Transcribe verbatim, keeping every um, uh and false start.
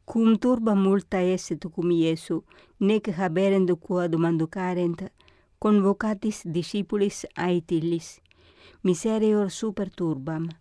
Cum turba multa esset cum Iesu, nec haberendo quod manducarent, convocatis discipulis aet illis, miserior super turbam,